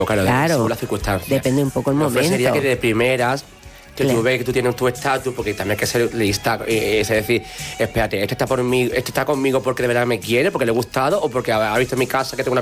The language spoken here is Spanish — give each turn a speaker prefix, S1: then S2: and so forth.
S1: Claro,
S2: según las circunstancias.
S1: depende un poco el momento.
S2: Sería que de primeras, que
S1: Claro.
S2: tú ves que tú tienes tu estatus, porque también hay que ser lista, es decir, espérate, este está conmigo porque de verdad me quiere, porque le he gustado, o porque ha visto en mi casa que tengo una